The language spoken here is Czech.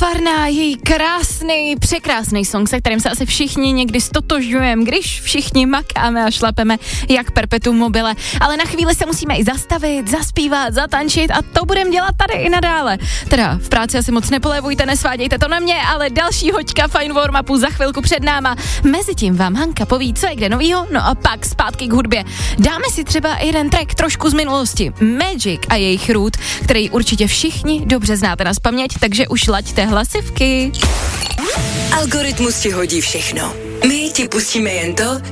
Farná, její krásný, překrásný song, se kterým se asi všichni někdy stotožňujeme, když všichni makáme a šlapeme jak perpetuum mobile. Ale na chvíli se musíme i zastavit, zaspívat, zatančit a to budeme dělat tady i nadále. Teda v práci asi moc nepolévujte, nesvádějte to na mě, ale další hoďka Fajn warm-upu za chvilku před náma. Mezitím vám Hanka poví, co je kde novýho, no a pak zpátky k hudbě. Dáme si třeba jeden track trošku z minulosti. Magic a jejich Root, který určitě všichni dobře znáte na spaměť, takže už laďte hlasivky. Algoritmus ti hodí všechno. My ti pustíme jen to,